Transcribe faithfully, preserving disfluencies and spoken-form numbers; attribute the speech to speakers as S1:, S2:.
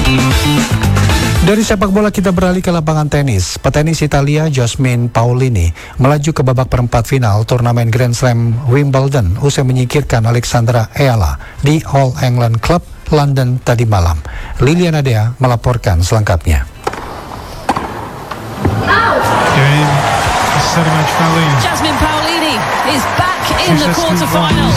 S1: Dari sepak bola kita beralih ke lapangan tenis. Petenis Italia Jasmine Paolini melaju ke babak perempat final turnamen Grand Slam Wimbledon usai menyingkirkan Alexandra Eala di All England Club London tadi malam. Liliana Dea melaporkan selengkapnya.
S2: Jasmine Paolini is back in the quarterfinals.